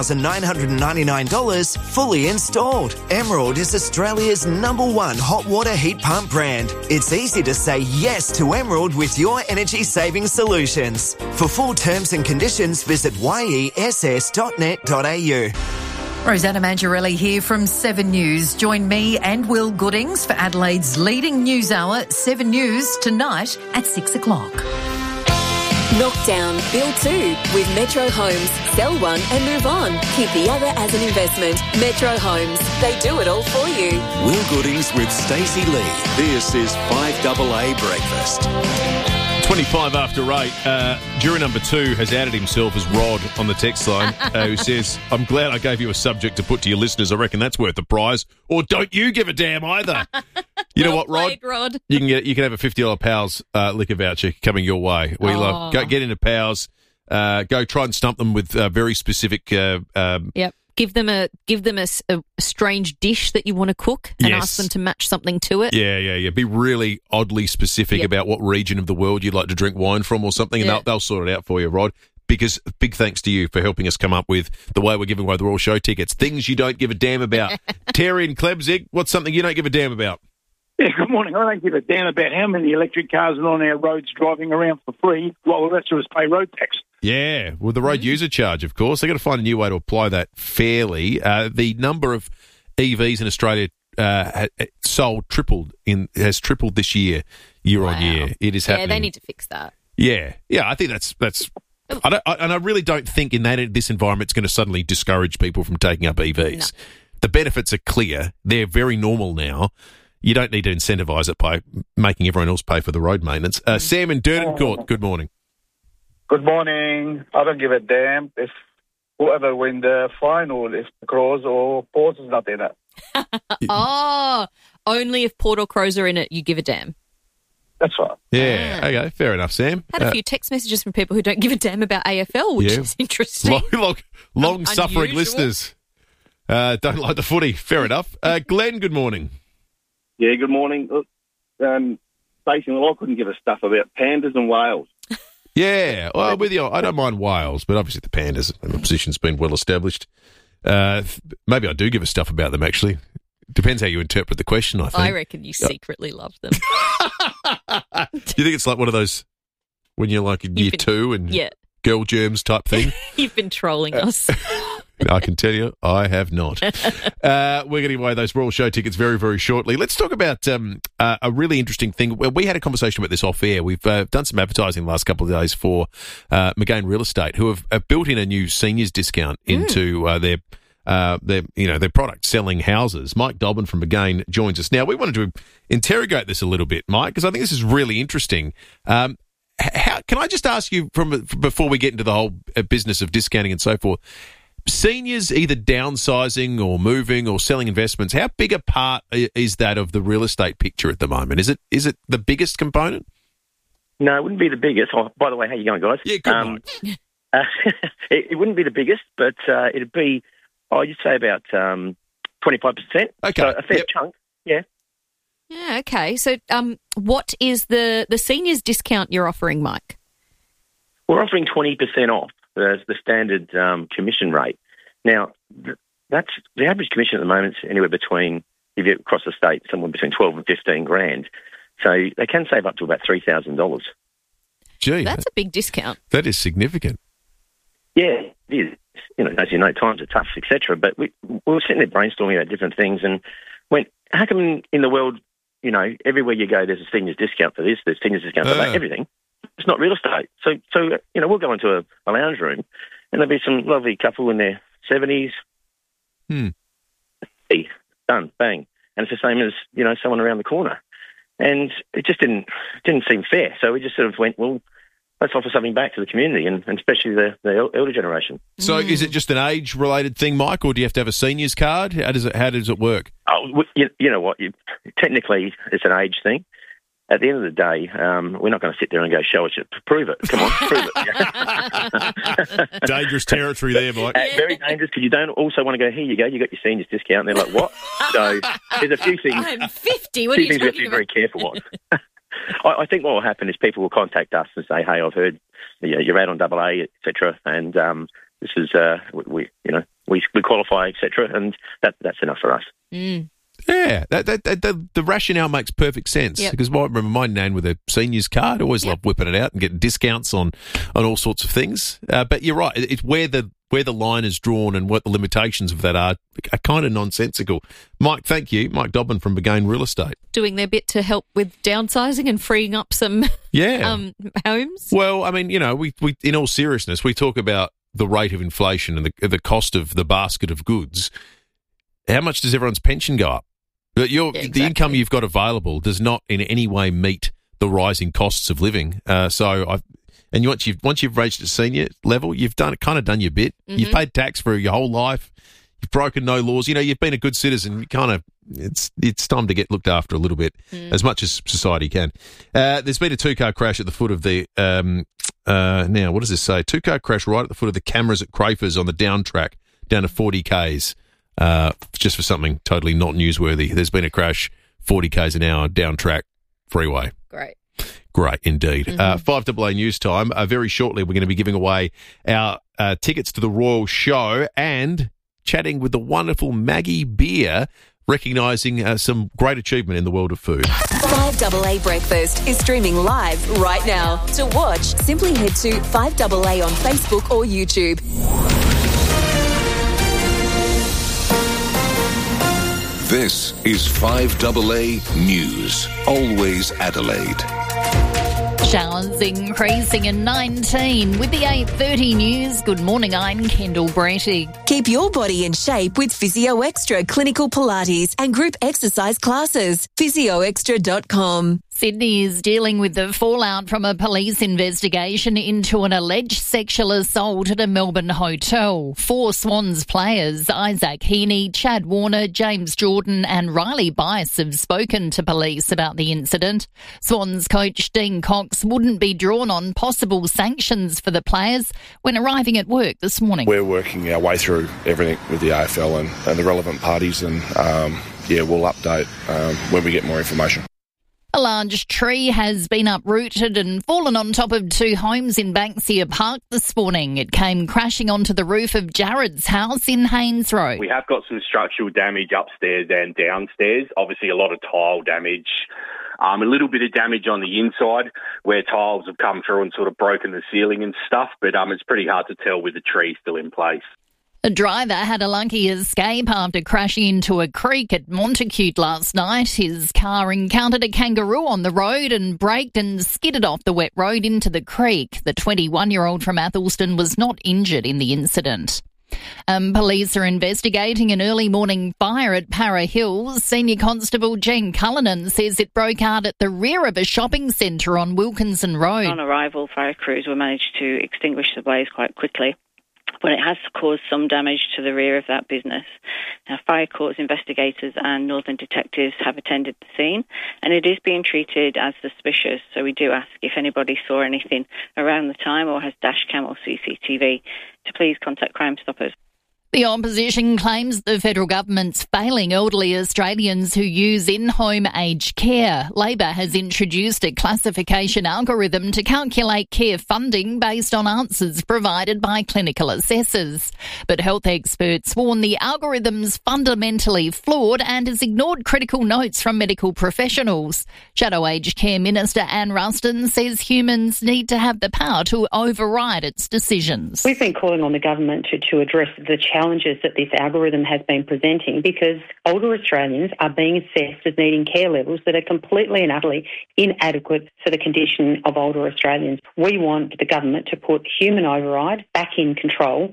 $1,999 fully installed. Emerald is Australia's #1 hot water heat pump brand. It's easy to say yes to Emerald with your energy saving solutions. For full terms and conditions, visit yess.net.au. Rosanna Mangiarelli here from 7 News. Join me and Will Goodings for Adelaide's leading news hour, 7 News, tonight at 6 o'clock. Knock down, build 2 with Metro Homes. Sell one and move on. Keep the other as an investment. Metro Homes. They do it all for you. Will Goodings with Stacey Lee. This is 5AA Breakfast. 25 after 8. Jury number 2 has added himself as Rod on the text line, who says, I'm glad I gave you a subject to put to your listeners. I reckon that's worth the prize. Or don't you give a damn either. You know what, Rod? You can have a $50 Powell's liquor voucher coming your way. We love get into Powell's, go try and stump them with very specific. Yep. Give them a strange dish that you want to cook and ask them to match something to it. Yeah. Be really oddly specific about what region of the world you'd like to drink wine from or something, and they'll sort it out for you, Rod. Because big thanks to you for helping us come up with the way we're giving away the Royal Show tickets. Things you don't give a damn about. Terry and Klebzig, what's something you don't give a damn about? Yeah, good morning. I don't give a damn about how many electric cars are on our roads driving around for free while the rest of us pay road tax. Yeah, well, the road user charge, of course. They've got to find a new way to apply that fairly. The number of EVs in Australia sold has tripled this year on year. It is happening. Yeah, they need to fix that. Yeah, I think that's. I really don't think in this environment it's going to suddenly discourage people from taking up EVs. No. The benefits are clear. They're very normal now. You don't need to incentivise it by making everyone else pay for the road maintenance. Sam in Durden Court, good morning. Good morning. I don't give a damn if whoever wins the final, if Crows or Port is not in it. Only if Port or Crows are in it, you give a damn. That's right. Yeah, okay, fair enough, Sam. Had a few text messages from people who don't give a damn about AFL, which is interesting. Long-suffering listeners. Don't like the footy. Fair enough. Glenn, good morning. Yeah, good morning. Look, Stacey, I couldn't give a stuff about pandas and whales. Yeah, well, with you, I don't mind whales, but obviously the pandas, the position's been well established. Maybe I do give a stuff about them, actually. Depends how you interpret the question, I think. I reckon you secretly love them. Do you think it's like one of those when you're like in year 2 and girl germs type thing? You've been trolling us. I can tell you, I have not. We're going to give away those Royal Show tickets very, very shortly. Let's talk about a really interesting thing. We had a conversation about this off air. We've done some advertising the last couple of days for McGain Real Estate, who have built in a new seniors discount into their product selling houses. Mike Dobbin from McGain joins us now. We wanted to interrogate this a little bit, Mike, because I think this is really interesting. Can I just ask you before we get into the whole business of discounting and so forth? Seniors either downsizing or moving or selling investments, how big a part is that of the real estate picture at the moment? Is it the biggest component? No, it wouldn't be the biggest. Oh, by the way, how you going, guys? Yeah, good. It wouldn't be the biggest, but it'd be, I'd say about 25%. Okay. So a fair chunk, yeah. Yeah, okay. So what is the seniors discount you're offering, Mike? We're offering 20% off. That's the standard commission rate. Now, that's the average commission at the moment is anywhere between, if you across the state, somewhere between 12 and 15 grand. So they can save up to about $3,000. Gee, that's a big discount. That is significant. Yeah, it is. As you know, times are tough, etc. But we were sitting there brainstorming about different things and went, how come in the world, everywhere you go, there's a seniors discount for this, there's seniors discount for that, everything. It's not real estate. So we'll go into a lounge room and there'll be some lovely couple in their 70s. Done, bang. And it's the same as, someone around the corner. And it just didn't seem fair. So we just sort of went, well, let's offer something back to the community and especially the elder generation. So is it just an age-related thing, Mike, or do you have to have a seniors card? How does it work? Oh, you know what? Technically, it's an age thing. At the end of the day, we're not going to sit there and go, show us it. Prove it. Come on, prove it. Dangerous territory there, Mike. Very dangerous because you don't also want to go, here you go, you got your seniors discount. And they're like, what? So there's a few things. I'm 50. What are you talking about? We have to be very careful on. I think what will happen is people will contact us and say, hey, I've heard you're out on AA, etc. And this is, we qualify, etc. And that's enough for us. Yeah, the rationale makes perfect sense because I remember my nan with a seniors card. Always loved whipping it out and getting discounts on all sorts of things. But you're right; it's where the line is drawn and what the limitations of that are kind of nonsensical. Mike, thank you, Mike Dobbin from McGain Real Estate, doing their bit to help with downsizing and freeing up some homes. Well, I mean, we in all seriousness, we talk about the rate of inflation and the cost of the basket of goods. How much does everyone's pension go up? The income you've got available does not in any way meet the rising costs of living. Once you've reached a senior level, you've done your bit. Mm-hmm. You've paid tax for your whole life. You've broken no laws. You've been a good citizen. It's time to get looked after a little bit, as much as society can. There's been a 2-car crash at the foot of the now. What does this say? 2-car crash right at the foot of the cameras at Crafers on the down track down to 40 k's. Just for something totally not newsworthy. There's been a crash, 40 k's an hour, down track, freeway. Great indeed. 5AA News Time. Very shortly, we're going to be giving away our tickets to the Royal Show and chatting with the wonderful Maggie Beer, recognising some great achievement in the world of food. 5AA Breakfast is streaming live right now. To watch, simply head to 5AA on Facebook or YouTube. This is 5AA News, always Adelaide. Showers increasing in 19 with the 8:30 news. Good morning, I'm Kendall Bretty. Keep your body in shape with Physio Extra clinical Pilates and group exercise classes. PhysioExtra.com. Sydney is dealing with the fallout from a police investigation into an alleged sexual assault at a Melbourne hotel. 4 Swans players, Isaac Heaney, Chad Warner, James Jordan and Riley Bice have spoken to police about the incident. Swans coach Dean Cox wouldn't be drawn on possible sanctions for the players when arriving at work this morning. We're working our way through everything with the AFL and the relevant parties and, we'll update when we get more information. A large tree has been uprooted and fallen on top of 2 homes in Banksia Park this morning. It came crashing onto the roof of Jared's house in Haynes Road. We have got some structural damage upstairs and downstairs. Obviously a lot of tile damage. A little bit of damage on the inside where tiles have come through and sort of broken the ceiling and stuff, but it's pretty hard to tell with the tree still in place. A driver had a lucky escape after crashing into a creek at Montacute last night. His car encountered a kangaroo on the road and braked and skidded off the wet road into the creek. The 21-year-old from Athelston was not injured in the incident. Police are investigating an early morning fire at Para Hills. Senior Constable Jean Cullinan says it broke out at the rear of a shopping centre on Wilkinson Road. On arrival, fire crews were managed to extinguish the blaze quite quickly, but it has caused some damage to the rear of that business. Now, Fire Corps investigators and Northern detectives have attended the scene, and it is being treated as suspicious, so we do ask if anybody saw anything around the time or has dash cam or CCTV to please contact Crime Stoppers. The opposition claims the federal government's failing elderly Australians who use in-home aged care. Labor has introduced a classification algorithm to calculate care funding based on answers provided by clinical assessors. But health experts warn the algorithm's fundamentally flawed and has ignored critical notes from medical professionals. Shadow Aged Care Minister Anne Ruston says humans need to have the power to override its decisions. We've been calling on the government to address the challenges that this algorithm has been presenting, because older Australians are being assessed as needing care levels that are completely and utterly inadequate for the condition of older Australians. We want the government to put human override back in control.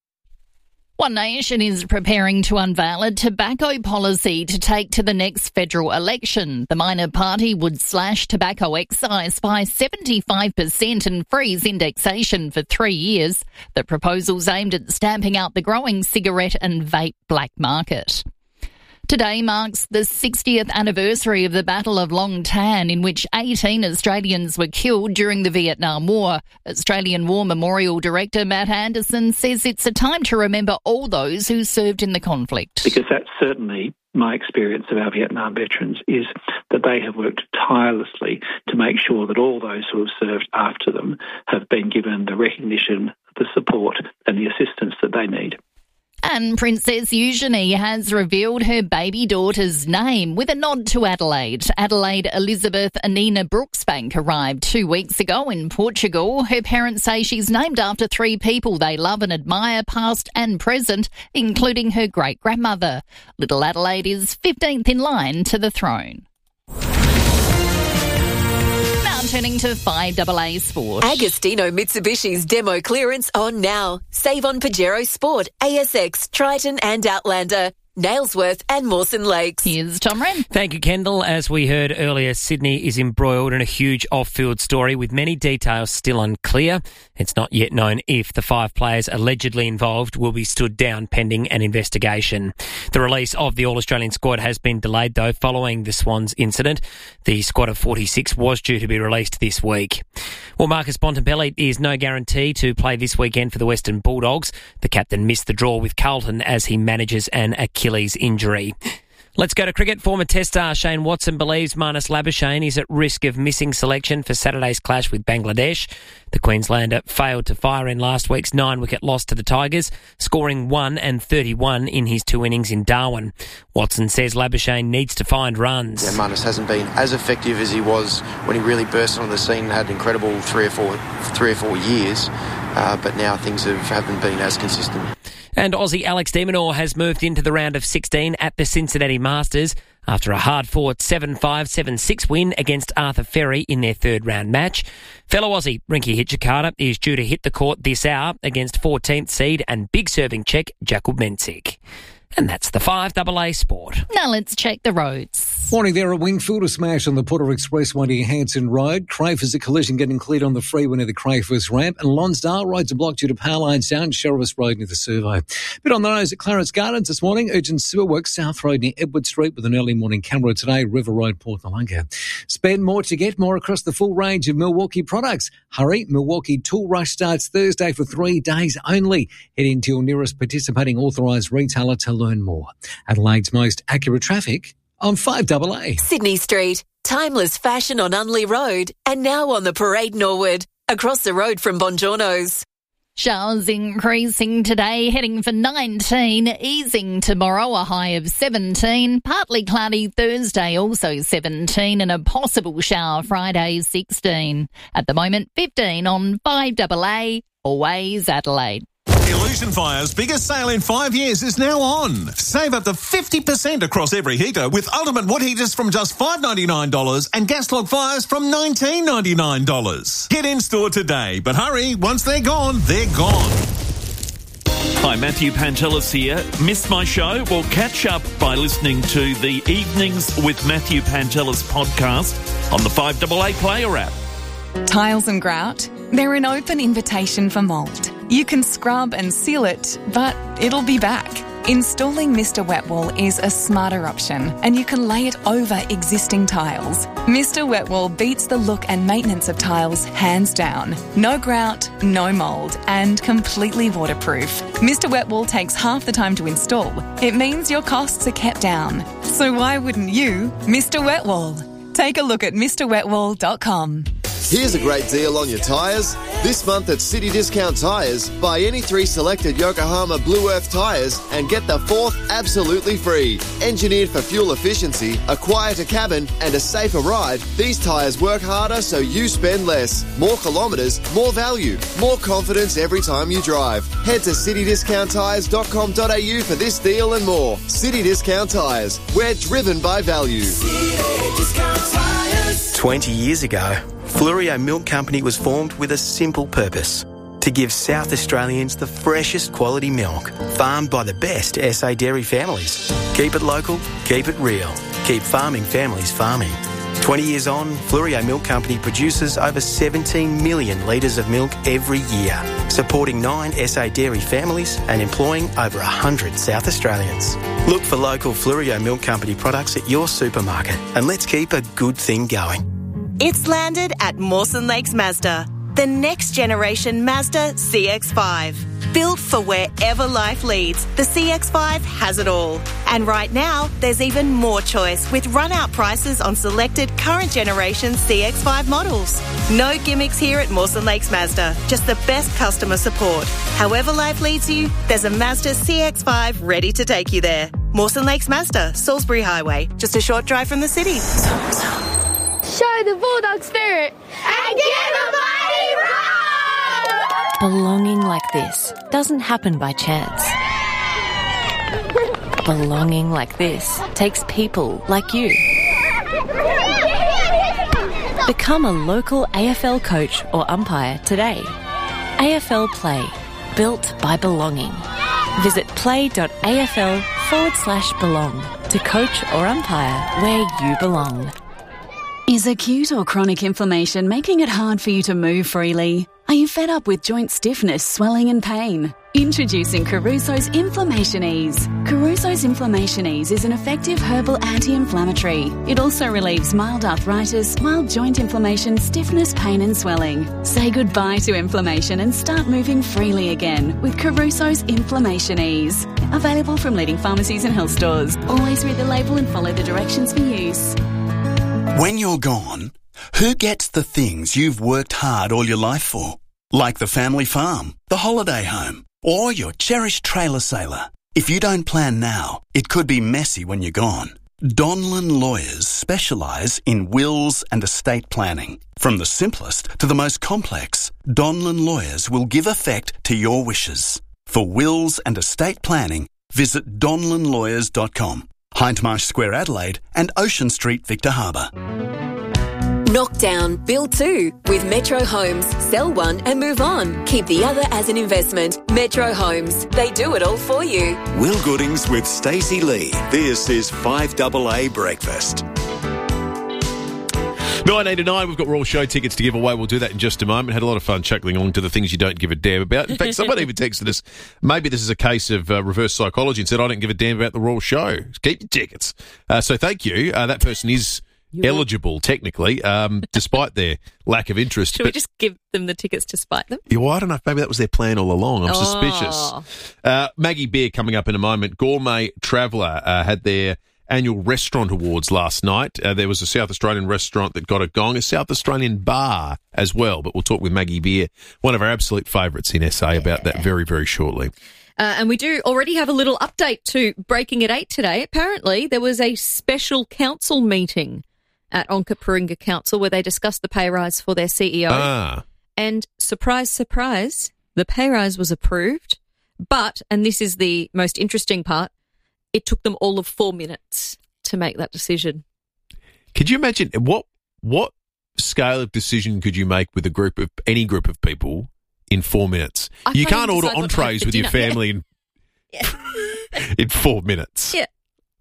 One Nation is preparing to unveil a tobacco policy to take to the next federal election. The minor party would slash tobacco excise by 75% and freeze indexation for 3 years. The proposal's aimed at stamping out the growing cigarette and vape black market. Today marks the 60th anniversary of the Battle of Long Tan, in which 18 Australians were killed during the Vietnam War. Australian War Memorial Director Matt Anderson says it's a time to remember all those who served in the conflict. Because that's certainly my experience of our Vietnam veterans, is that they have worked tirelessly to make sure that all those who have served after them have been given the recognition, the support and the assistance that they need. And Princess Eugenie has revealed her baby daughter's name with a nod to Adelaide. Adelaide Elizabeth Anina Brooksbank arrived 2 weeks ago in Portugal. Her parents say she's named after 3 people they love and admire, past and present, including her great-grandmother. Little Adelaide is 15th in line to the throne. Turning to 5AA Sport. Agostino Mitsubishi's demo clearance on now. Save on Pajero Sport, ASX, Triton and Outlander, Nailsworth and Mawson Lakes. Here's Tom Wren. Thank you, Kendall. As we heard earlier, Sydney is embroiled in a huge off-field story with many details still unclear. It's not yet known if the 5 players allegedly involved will be stood down pending an investigation. The release of the All-Australian squad has been delayed, though, following the Swans incident. The squad of 46 was due to be released this week. Well, Marcus Bontempelli is no guarantee to play this weekend for the Western Bulldogs. The captain missed the draw with Carlton as he manages an Achilles injury. Let's go to cricket. Former Test star Shane Watson believes Marnus Labuschagne is at risk of missing selection for Saturday's clash with Bangladesh. The Queenslander failed to fire in last week's 9-wicket loss to the Tigers, scoring 1 and 31 in his 2 innings in Darwin. Watson says Labuschagne needs to find runs. Yeah, Marnus hasn't been as effective as he was when he really burst onto the scene and had an incredible three or four years, but now things haven't been as consistent. And Aussie Alex de Minaur has moved into the round of 16 at the Cincinnati Masters after a hard-fought 7-5, 7-6 win against Arthur Ferry in their third-round match. Fellow Aussie Rinky Hijikata is due to hit the court this hour against 14th seed and big serving Czech Jakub Mensik. And that's the 5AA Sport. Now let's check the roads. Morning there, a Wingfield, a smash on the Putter Expressway near Hanson Road. Crafers, a collision getting cleared on the freeway near the Crafers ramp. And Lonsdale, roads are blocked due to power lines down Sheriff's Road near the Servo. Bit on the nose at Clarence Gardens this morning. Urgent sewer works, South Road near Edward Street with an early morning camera today. River Road, Port Noarlunga. Spend more to get more across the full range of Milwaukee products. Hurry, Milwaukee Tool Rush starts Thursday for 3 days only. Head into your nearest participating authorised retailer to learn more. Adelaide's most accurate traffic on 5AA. Sydney Street, timeless fashion on Unley Road, and now on the Parade Norwood, across the road from Bongiorno's. Showers increasing today, heading for 19, easing tomorrow, a high of 17, partly cloudy Thursday, also 17, and a possible shower Friday, 16. At the moment, 15 on 5AA, always Adelaide. Illusion Fire's biggest sale in 5 years is now on. Save up to 50% across every heater with ultimate wood heaters from just $5.99 and gas log fires from $19.99. Get in store today, but hurry, once they're gone, they're gone. Hi, Matthew Pantelis here. Missed my show? Well, catch up by listening to the Evenings with Matthew Pantelis podcast on the 5AA Player app. Tiles and grout, they're an open invitation for mould. You can scrub and seal it, but it'll be back. Installing Mr. Wetwall is a smarter option, and you can lay it over existing tiles. Mr. Wetwall beats the look and maintenance of tiles hands down. No grout, no mould, and completely waterproof. Mr. Wetwall takes half the time to install. It means your costs are kept down. So why wouldn't you, Mr. Wetwall? Take a look at MrWetwall.com. Here's a great deal on your tyres. This month at City Discount Tyres, buy any 3 selected Yokohama Blue Earth tyres and get the 4th absolutely free. Engineered for fuel efficiency, a quieter cabin and a safer ride, these tyres work harder so you spend less. More kilometres, more value, more confidence every time you drive. Head to citydiscounttyres.com.au for this deal and more. City Discount Tyres, we're driven by value. 20 years ago, Fluorio Milk Company was formed with a simple purpose: to give South Australians the freshest quality milk, farmed by the best SA dairy families. Keep it local, keep it real, keep farming families farming. 20 years on, Fluorio Milk Company produces over 17 million litres of milk every year, supporting 9 SA dairy families and employing over 100 South Australians. Look for local Fluorio Milk Company products at your supermarket, and let's keep a good thing going. It's landed at Mawson Lakes Mazda, the next generation Mazda CX-5. Built for wherever life leads, the CX-5 has it all. And right now, there's even more choice with run-out prices on selected current generation CX-5 models. No gimmicks here at Mawson Lakes Mazda, just the best customer support. However life leads you, there's a Mazda CX-5 ready to take you there. Mawson Lakes Mazda, Salisbury Highway, just a short drive from the city. Show the Bulldog spirit and give a mighty roar! Belonging like this doesn't happen by chance. Belonging like this takes people like you. Become a local AFL coach or umpire today. AFL Play, built by belonging. Visit play.afl/belong to coach or umpire where you belong. Is acute or chronic inflammation making it hard for you to move freely? Are you fed up with joint stiffness, swelling and pain? Introducing Caruso's Inflammation Ease. Caruso's Inflammation Ease is an effective herbal anti-inflammatory. It also relieves mild arthritis, mild joint inflammation, stiffness, pain and swelling. Say goodbye to inflammation and start moving freely again with Caruso's Inflammation Ease. Available from leading pharmacies and health stores. Always read the label and follow the directions for use. When you're gone, who gets the things you've worked hard all your life for? Like the family farm, the holiday home, or your cherished trailer sailor. If you don't plan now, it could be messy when you're gone. Donlan Lawyers specialise in wills and estate planning. From the simplest to the most complex, Donlan Lawyers will give effect to your wishes. For wills and estate planning, visit donlanlawyers.com. Hindmarsh Square, Adelaide and Ocean Street, Victor Harbour. Knockdown, build two with Metro Homes. Sell one and move on. Keep the other as an investment. Metro Homes. They do it all for you. Will Goodings with Stacey Lee. This is 5AA Breakfast. 989, we've got Royal Show tickets to give away. We'll do that in just a moment. Had a lot of fun chuckling along to the things you don't give a damn about. In fact, someone even texted us, maybe this is a case of reverse psychology, and said, I don't give a damn about the Royal Show. Keep your tickets. So thank you. That person is eligible, technically, despite their lack of interest. Should we just give them the tickets to spite them? Yeah, well, I don't know if maybe that was their plan all along. I'm suspicious. Maggie Beer coming up in a moment. Gourmet Traveller had their annual restaurant awards last night. There was a South Australian restaurant that got a gong, a South Australian bar as well, but we'll talk with Maggie Beer, one of our absolute favourites in SA, about that very, very shortly. And we do already have a little update to Breaking at 8 today. Apparently, there was a special council meeting at Onkaparinga Council where they discussed the pay rise for their CEO. And surprise, surprise, the pay rise was approved. But, and this is the most interesting part, it took them all of 4 minutes to make that decision. Could you imagine what scale of decision could you make with any group of people in 4 minutes? You can't order entrees with your family in 4 minutes. Yeah.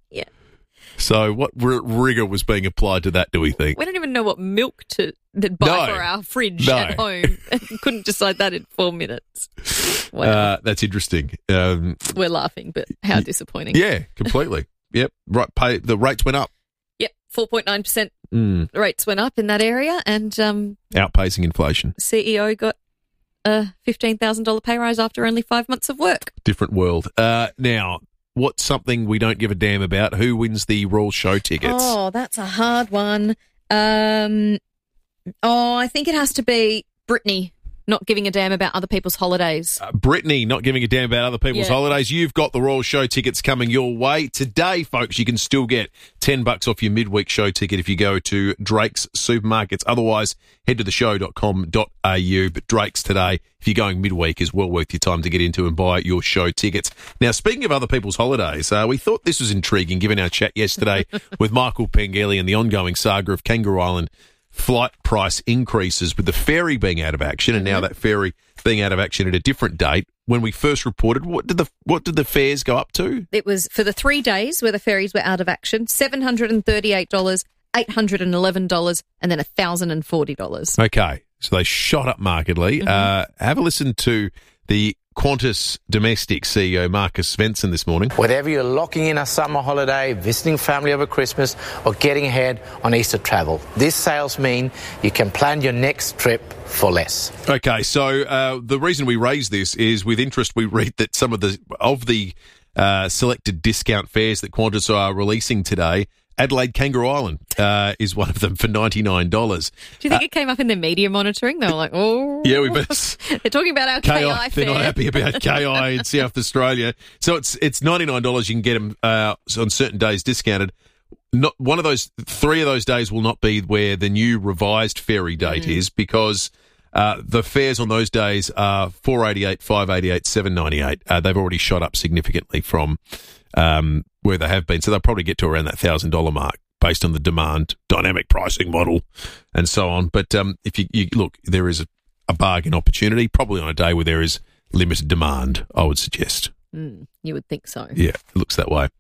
So what rigour was being applied to that, do we think? We don't even know what milk to buy for our fridge at home. Couldn't decide that in 4 minutes. That's interesting. We're laughing, but how disappointing. Yeah, completely. Yep. Right. The rates went up. Yep. 4.9% rates went up in that area, and outpacing inflation. CEO got a $15,000 pay rise after only 5 months of work. Different world. Now, what's something we don't give a damn about? Who wins the Royal Show tickets? Oh, that's a hard one. I think it has to be Brittany not giving a damn about other people's holidays. Brittany not giving a damn about other people's holidays. You've got the Royal Show tickets coming your way. Today, folks, you can still get $10 off your midweek show ticket if you go to Drake's Supermarkets. Otherwise, head to theshow.com.au. But Drake's today, if you're going midweek, is well worth your time to get into and buy your show tickets. Now, speaking of other people's holidays, we thought this was intriguing given our chat yesterday with Michael Pengelly and the ongoing saga of Kangaroo Island flight price increases with the ferry being out of action, and now that ferry being out of action at a different date. When we first reported, what did the fares go up to? It was for the 3 days where the ferries were out of action, $738, $811, and then $1,040. Okay, so they shot up markedly. Have a listen to the Qantas Domestic CEO Marcus Svensson this morning. Whether you're locking in a summer holiday, visiting family over Christmas, or getting ahead on Easter travel, these sales mean you can plan your next trip for less. Okay, so the reason we raise this is with interest we read that some of the selected discount fares that Qantas are releasing today, Adelaide Kangaroo Island is one of them for $99. Do you think it came up in the media monitoring? They were like, oh. Yeah, we better. They're talking about our KI fare. They're not happy about KI in South Australia. So it's $99. You can get them on certain days discounted. Not one of those, 3 of those days will not be where the new revised ferry date is, because the fares on those days are $488, $588, $798. They've already shot up significantly from where they have been. So they'll probably get to around that $1,000 mark based on the demand dynamic pricing model and so on. But if you look, there is a bargain opportunity, probably on a day where there is limited demand, I would suggest. You would think so. Yeah, it looks that way.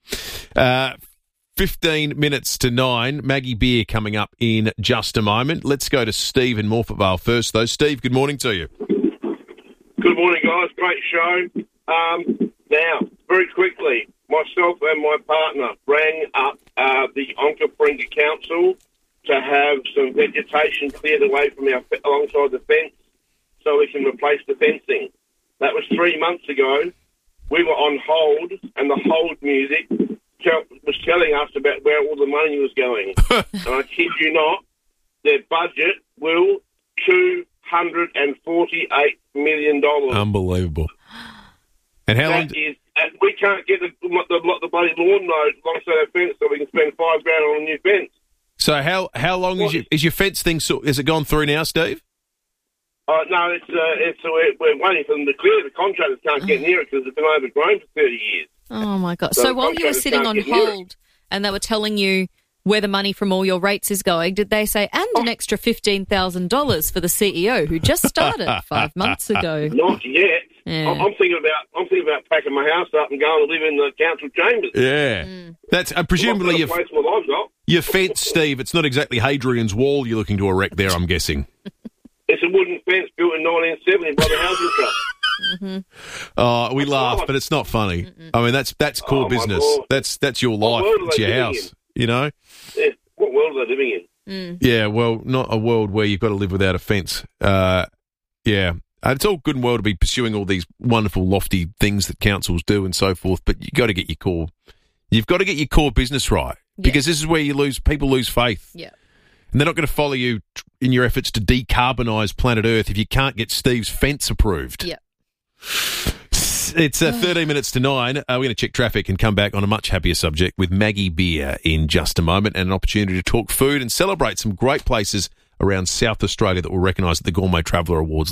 15 minutes to 9. Maggie Beer coming up in just a moment. Let's go to Steve in Morphettvale first, though. Steve, good morning to you. Good morning, guys. Great show. Now, very quickly, myself and my partner rang up the Onkaparinga Council to have some vegetation cleared away from alongside the fence so we can replace the fencing. That was 3 months ago. We were on hold, and the hold music was telling us about where all the money was going. And I kid you not, their budget will $248 million. Unbelievable. And how long? And we can't get the bloody lawn mowed alongside our fence, so we can spend $5,000 on a new fence. So how long is your fence thing? Has it gone through now, Steve? No, we're waiting for them to clear. The contractors can't get near it because it's been overgrown for 30 years. Oh, my God. So while you were sitting on hold and they were telling you where the money from all your rates is going, did they say, and an extra $15,000 for the CEO who just started 5 months ago? Not yet. Yeah. I'm thinking about packing my house up and going to live in the council chambers. Yeah. That's presumably your fence, Steve. It's not exactly Hadrian's Wall you're looking to erect there, I'm guessing. It's a wooden fence built in 1970 by the Housing Trust. Mm-hmm. We laugh, but it's not funny. Mm-mm. I mean, that's core business. That's your life. It's your house. You know? Yeah. What world are they living in? Yeah, well, not a world where you've got to live without a fence. Yeah. It's all good and well to be pursuing all these wonderful, lofty things that councils do and so forth, but you've got to get your core. You've got to get your core business right because this is where people lose faith. Yeah. And they're not going to follow you in your efforts to decarbonise planet Earth if you can't get Steve's fence approved. Yeah. It's 13 minutes to 9. We're going to check traffic and come back on a much happier subject with Maggie Beer in just a moment and an opportunity to talk food and celebrate some great places around South Australia that were recognised at the Gourmet Traveller Awards.